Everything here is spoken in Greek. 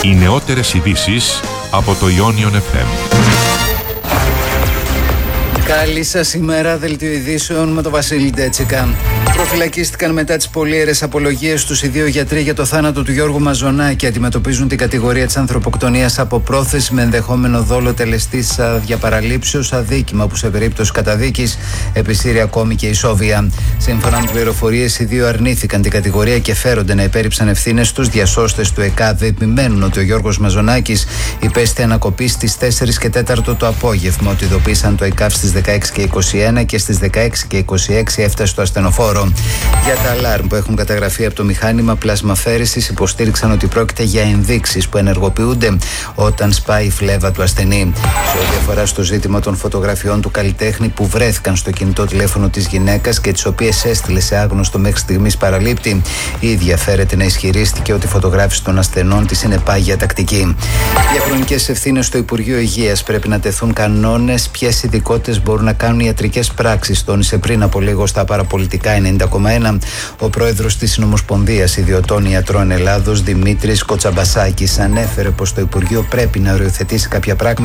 Οι νεότερες ειδήσεις από το Ionion FM. Καλή σας ημέρα, δελτίο ειδήσεων με τον Βασίλη Ντέτσικα. Προφυλακίστηκαν μετά τις πολύερες απολογίες τους οι δύο γιατροί για το θάνατο του Γιώργου Μαζονάκη και αντιμετωπίζουν την κατηγορία της ανθρωποκτονίας από πρόθεση με ενδεχόμενο δόλο τελεστής διαπαραλήψεως, αδίκημα που σε περίπτωση καταδίκης επισύρει ακόμη και η Σόβια. Σύμφωνα με πληροφορίες, οι δύο αρνήθηκαν την κατηγορία και φέρονται να υπέριψαν ευθύνες τους. Διασώστες του ΕΚΑΔ επιμένουν ότι ο Γιώργος Μαζονάκης υπέστη ανακοπή στις 4 και 4 το απόγευμα, ότι ειδοποίησαν το ΕΚΑΒ στις 16 και 21 και στις 16 και 26 έφτασε στο ασθενοφόρο. Για τα αλάρμ που έχουν καταγραφεί από το μηχάνημα πλασμαφέρησης υποστήριξαν ότι πρόκειται για ενδείξεις που ενεργοποιούνται όταν σπάει η φλέβα του ασθενή. Σε ό,τι αφορά στο ζήτημα των φωτογραφιών του καλλιτέχνη που βρέθηκαν στο κινητό τηλέφωνο της γυναίκας και τις οποίες έστειλε σε άγνωστο μέχρι στιγμής παραλήπτη, η ίδια φέρεται να ισχυρίστηκε ότι η φωτογράφηση των ασθενών της είναι πάγια τακτική. Για χρονικές ευθύνες στο Υπουργείο Υγείας πρέπει να τεθούν κανόνες ποιες ειδικότητες μπορούν να κάνουν ιατρικές πράξεις, τόνισε πριν από λίγο στα παραπολιτικά 90,1 ο πρόεδρος της Συνομοσπονδίας Ιδιωτών Ιατρών Ελλάδος, Δημήτρης Κοτσαμπασάκης. Ανέφερε πως το Υπουργείο πρέπει να οριοθετήσει κάποια πράγματα